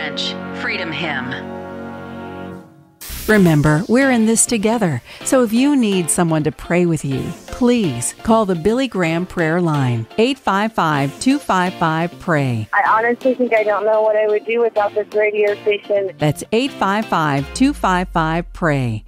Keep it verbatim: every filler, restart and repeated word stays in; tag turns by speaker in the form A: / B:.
A: Lynch, Freedom Hymn.
B: Remember, we're in this together. So if you need someone to pray with you, please call the Billy Graham Prayer Line, eight five five, two five five, P R A Y.
C: I honestly think I don't know what I would do without this radio station.
B: That's eight five five, two five five, P R A Y.